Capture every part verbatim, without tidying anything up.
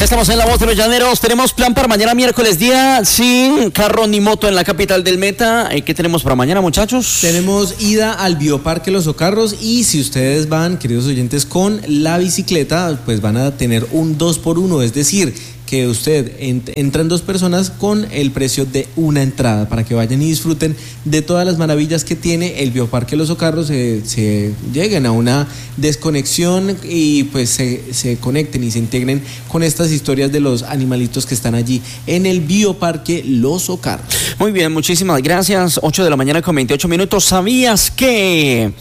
Estamos en La Voz de los Llaneros. Tenemos plan para mañana miércoles, día sin carro ni moto en la capital del Meta. ¿Qué tenemos para mañana, muchachos? Tenemos ida al Bioparque Los Socarros, y si ustedes van, queridos oyentes, con la bicicleta, pues van a tener un dos por uno, es decir, que usted ent- entran dos personas con el precio de una entrada, para que vayan y disfruten de todas las maravillas que tiene el Bioparque Los Socarros, se, se lleguen a una desconexión y pues se, se conecten y se integren con estas historias de los animalitos que están allí en el Bioparque Los Socarros. Muy bien, muchísimas gracias. ocho de la mañana con veintiocho minutos. ¿Sabías que,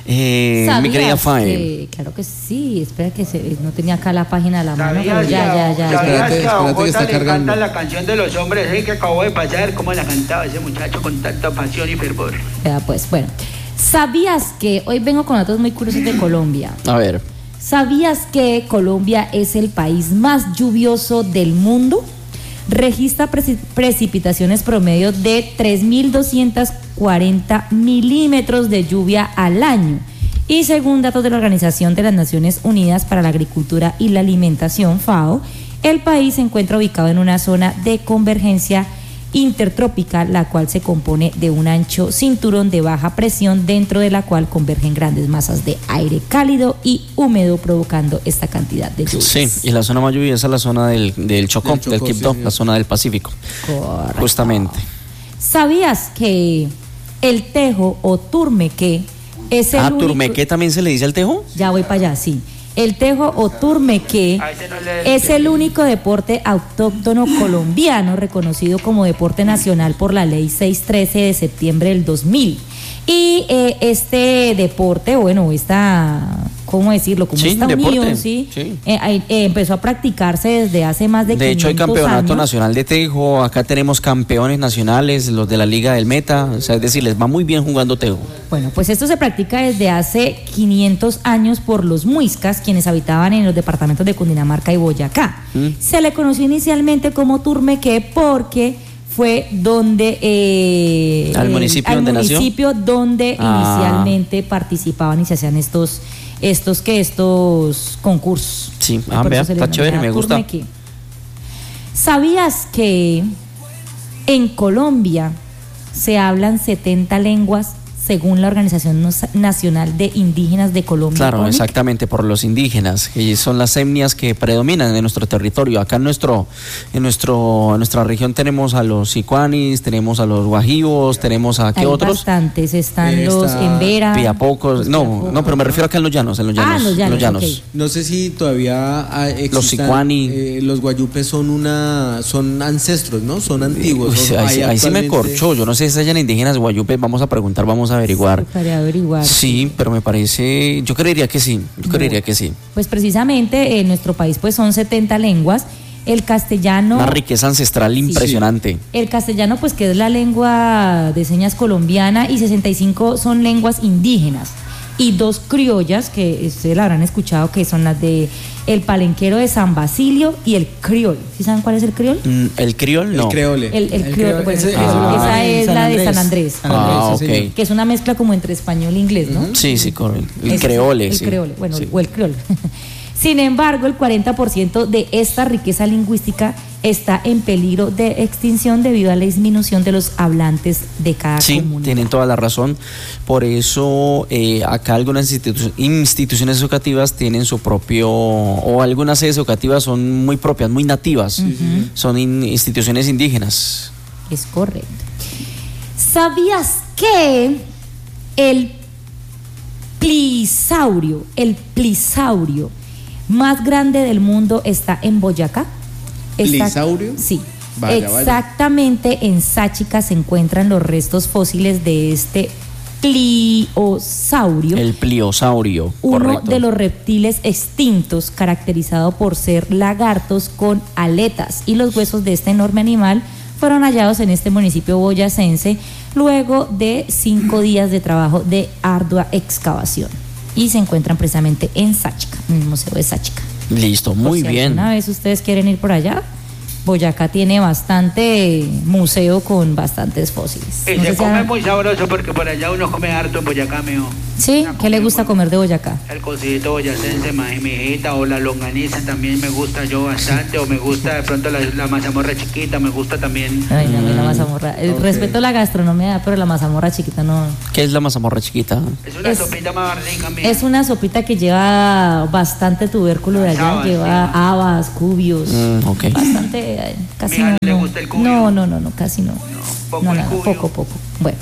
eh, mi querida Faye? Que, claro que sí, espera que se, no tenía acá la página a la mano, pero ¿Sabías ya, ya, ya. que ya. Espérate, a espérate que Bogotá está le cargando. encanta la canción de los hombres, ¿sí? Que acabo de pasar, cómo la cantaba ese muchacho con tanta pasión y fervor? Ya, pues, bueno. ¿Sabías que, hoy vengo con datos muy curiosos de Colombia? A ver. ¿Sabías que Colombia es el país más lluvioso del mundo? Registra preci- precipitaciones promedio de tres mil doscientos cuarenta milímetros de lluvia al año. Y según datos de la Organización de las Naciones Unidas para la Agricultura y la Alimentación, FAO, el país se encuentra ubicado en una zona de convergencia intertropical, la cual se compone de un ancho cinturón de baja presión, dentro de la cual convergen grandes masas de aire cálido y húmedo, provocando esta cantidad de lluvias. Sí, y la zona más lluviosa es la zona del, del Chocó, Del Chocó, del Quibdó, sí, sí. la zona del Pacífico. Correcto. Justamente. ¿Sabías que el tejo o turmequé es el Ah, único... ¿Turmequé también se le dice al tejo? Ya voy para allá, sí. El tejo o turmequé A ese no le- es el único deporte autóctono colombiano reconocido como deporte nacional por la ley seiscientos trece de septiembre del dos mil. Y eh, este deporte, bueno, esta, ¿cómo decirlo? Como Sí, esta deporte, unión, ¿sí? sí. Eh, eh, eh, empezó a practicarse desde hace más de De hecho, hay quinientos campeonato años. nacional de tejo. Acá tenemos campeones nacionales, los de la Liga del Meta. O sea, es decir, les va muy bien jugando tejo. Bueno, pues esto se practica desde hace quinientos años por los muiscas, quienes habitaban en los departamentos de Cundinamarca y Boyacá. Mm. Se le conoció inicialmente como turmequé porque fue donde eh, ¿Al eh, municipio al donde nació? municipio donde Ah. inicialmente participaban y se hacían estos estos que estos concursos. Sí, Y ah, por vea, eso se le está chévere, denomina me gusta. turmequé. ¿Sabías que en Colombia se hablan setenta lenguas según la Organización Nos- Nacional de Indígenas de Colombia? Claro, O N I C? exactamente, por los indígenas, que son las etnias que predominan en nuestro territorio. Acá en nuestro, en nuestro, en nuestra región tenemos a los sicuanis, tenemos a los guajivos, tenemos a ¿qué Hay otros? bastantes, están Eh, los está Embera. Piapocos, los no, Piapocos. no, pero me refiero acá en los llanos, en los llanos, Ah, los en llanos, ok. No sé si todavía ah, existan, Los sicuani. eh, los guayupes son una, son ancestros, ¿no? Son antiguos. Uy, ¿no? ahí, sí- Hay ahí sí me actualmente- corchó, yo no sé si hayan indígenas guayupes, vamos a preguntar, vamos a averiguar. Para averiguar. Sí, pero me parece, yo creería que sí, yo creería que sí. Pues precisamente en nuestro país pues son setenta lenguas. El castellano... Una riqueza ancestral impresionante. El castellano, pues, que es la lengua de señas colombiana, y sesenta y cinco son lenguas indígenas. Y dos criollas, que ustedes la habrán escuchado, que son las de el palenquero de San Basilio y el criol. ¿Sí saben cuál es el criol? Mm, ¿El criol? No. El creole. El, el criol, creole, bueno, ese- esa ese lo esa llaman en es la de San Andrés. San Ah, Andrés, sí, ok. señor. Que es una mezcla como entre español e inglés, ¿no? Sí, sí, correcto. El Ese es creole, El sí. creole, bueno, Sí. o el criol. Sin embargo, el cuarenta por ciento de esta riqueza lingüística está en peligro de extinción debido a la disminución de los hablantes de cada Sí, comunidad. tienen toda la razón. Por eso eh, acá algunas institu- instituciones educativas tienen su propio, o algunas sedes educativas son muy propias, muy nativas. Son in- instituciones indígenas. Es correcto. ¿Sabías que el plisaurio, el plisaurio más grande del mundo está en Boyacá? Está- ¿Plisaurio? Sí. Vaya, vaya. Exactamente, en Sáchica se encuentran los restos fósiles de este pliosaurio, El pliosaurio, uno correcto. de los reptiles extintos, caracterizado por ser lagartos con aletas, y los huesos de este enorme animal fueron hallados en este municipio boyacense luego de cinco días de trabajo de ardua excavación, y se encuentran precisamente en Sáchica, en el Museo de Sáchica. Listo, Por muy si bien. alguna vez ustedes quieren ir por allá, Boyacá tiene bastante museo con bastantes fósiles. Y No se sé si come han- muy sabroso porque por allá uno come harto en Boyacá, meo. Sí, ¿qué le gusta comer de Boyacá? El cosito boyacense, majimijita, o la longaniza también me gusta yo bastante, o me gusta de pronto la, la mazamorra chiquita, me gusta también. Ay, no, a mí la mazamorra. Eh, Okay. Respeto la gastronomía, pero la mazamorra chiquita no. ¿Qué es la mazamorra chiquita? Es una Es- sopita más rica, mija. Es una sopita que lleva bastante tubérculo de allá, Habas, lleva sí. habas, cubios, Mm, ok. bastante, eh, casi Mija, no. ¿no le no. gusta el cubio? No, no, no, no, casi no. poco No, el nada, cubio. poco, poco. Bueno,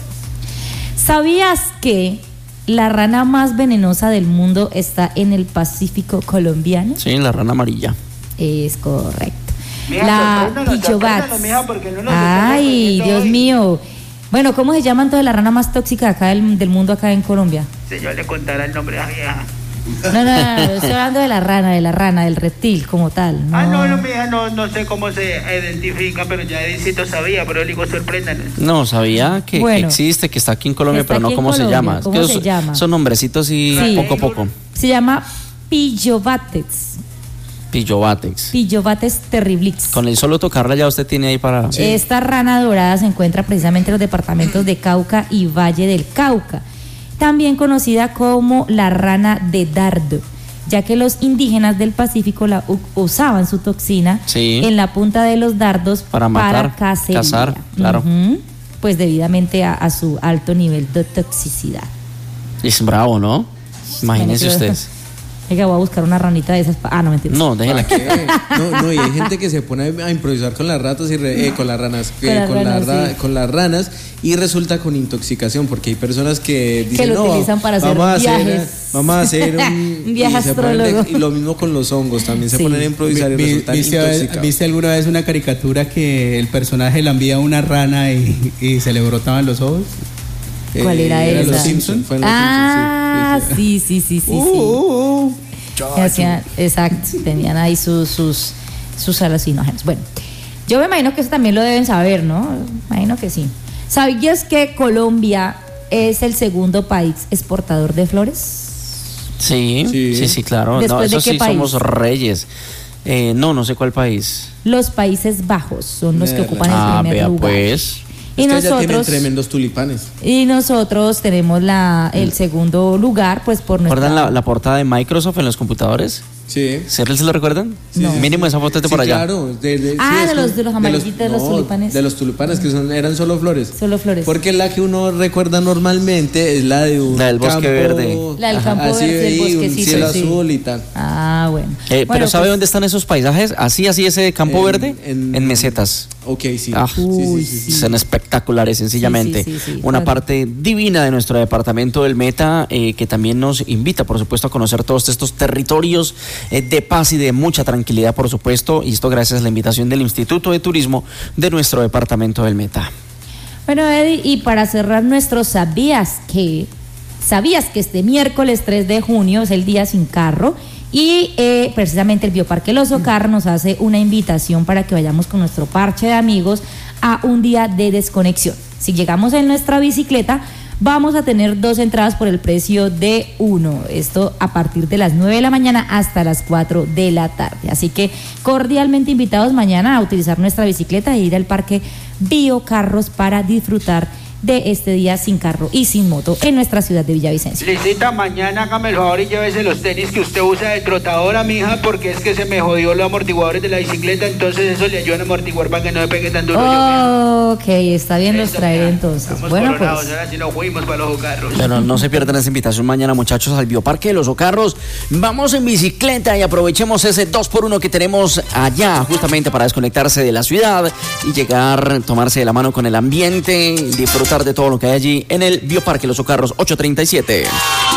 ¿sabías que la rana más venenosa del mundo está en el Pacífico colombiano? Sí, la rana amarilla. Es correcto. Mija, La sorpréndanos, Pillobats. sorpréndanos, mija, porque no nos estamos Ay, sorprendiendo Dios hoy. mío. Bueno, ¿cómo se llama entonces la rana más tóxica acá del, del mundo acá en Colombia? Señor, le contará el nombre a la vieja. No, no, no, no, estoy hablando de la rana, de la rana, del reptil como tal. No. Ah, no, no, mija, no, no sé cómo se identifica, pero ya Edicito sabía, pero le digo, sorpréndanos. No, sabía que, que Bueno. existe, que está aquí en Colombia, Está pero no aquí en cómo se Colombia, llama. Es ¿cómo que se son, llama? son nombrecitos y Sí. poco a poco. Se llama Pillobates. Pillobatex. Pillobates terriblix. Con el solo tocarla ya usted tiene ahí para... Esta rana dorada se encuentra precisamente en los departamentos de Cauca y Valle del Cauca, también conocida como la rana de dardo, ya que los indígenas del Pacífico la u- usaban su toxina Sí. en la punta de los dardos Para matar, cacería. cazar, claro. Ujú, pues debidamente a, a su alto nivel de toxicidad. Es bravo, ¿no? Imagínense Bueno, ustedes. Oiga, voy a buscar una ranita de esas. pa- Ah, no, mentira. No, déjela aquí. ¿Qué? No, no, y hay gente que se pone a improvisar con las ratas y re- eh, con las ranas, Con eh, las con, la ranas, ra- sí. con las ranas y resulta con intoxicación porque hay personas que dicen lo no, utilizan para hacer vamos a hacer, viajes. vamos a hacer un Un viaje y se ponen de- astrólogo. y lo mismo con los hongos también se Sí. ponen a improvisar y Vi- resultan ¿Viste, a- intoxicados. ¿Viste alguna vez una caricatura que el personaje la envía a una rana y, y se le brotaban los ojos? ¿Cuál era Eh, esa? Los Simpson, fue en los Ah, Simpsons, sí, sí, sí. sí, sí, sí, sí, sí. Uh, uh, uh. Que hacían- exacto, tenían ahí sus, sus, sus alucinógenos. Bueno, yo me imagino que eso también lo deben saber, ¿no? Imagino que sí. ¿Sabías que Colombia es el segundo país exportador de flores? Sí, sí, Sí. sí, claro. No, ¿Después de eso qué sí, país? somos reyes. Eh, no, no sé cuál país. Los Países Bajos son los que Mierda. ocupan el Ah, primer vea lugar. pues. Y Es que allá tienen nosotros, tremendos tulipanes. y nosotros tenemos la, el segundo lugar, pues por nuestra... ¿Recuerdan la, la portada de Microsoft en los computadores? Sí. ¿Se se lo recuerdan? No. Mínimo esa foto es de Sí, por allá. claro. De, de- Ah, sí, es de los- que- de los amarillitos, de los tulipanes. De los tulipanes, que son, eran solo flores. Solo flores. Porque la que uno recuerda normalmente es la de un La del bosque campo, verde. La del campo así, verde, el y un bosquecito, cielo sí. azul y tal. Ah, bueno. Eh, Bueno, pero ¿sabe pues, dónde están esos paisajes? Así, así, ese campo En- verde. en- En mesetas. Ok, sí. Ah, sí, sí, Uy, sí, sí. sí. Son espectaculares, sencillamente. Sí, sí, sí, sí. Una Bueno. parte divina de nuestro departamento del Meta, eh, que también nos invita, por supuesto, a conocer todos estos territorios eh, de paz y de mucha tranquilidad, por supuesto. Y esto gracias a la invitación del Instituto de Turismo de nuestro departamento del Meta. Bueno, Eddie, y para cerrar nuestro ¿sabías que? ¿Sabías que este miércoles tres de junio es el día sin carro? Y eh, precisamente el Bioparque Los Ocarros nos hace una invitación para que vayamos con nuestro parche de amigos a un día de desconexión. Si llegamos en nuestra bicicleta, vamos a tener dos entradas por el precio de uno. Esto a partir de las nueve de la mañana hasta las cuatro de la tarde. Así que cordialmente invitados mañana a utilizar nuestra bicicleta e ir al Parque Biocarros para disfrutar de este día sin carro y sin moto en nuestra ciudad de Villavicencio. Lisita, mañana hágame el favor y llévese los tenis que usted usa de trotadora, mija, porque es que se me jodió los amortiguadores de la bicicleta, entonces eso le ayuda a amortiguar para que no me pegue tan duro. yo, mija. Ok, está bien, los Eso, traeré mija. entonces. Estamos Bueno, coronados, pues. ahora sí nos fuimos para los carros. Pero no se pierdan esa invitación mañana, muchachos, al Bioparque de los Ocarros. Vamos en bicicleta y aprovechemos ese dos por uno que tenemos allá, justamente para desconectarse de la ciudad y llegar, tomarse de la mano con el ambiente, disfrutar de todo lo que hay allí en el Bioparque Los Ocarros ocho treinta y siete.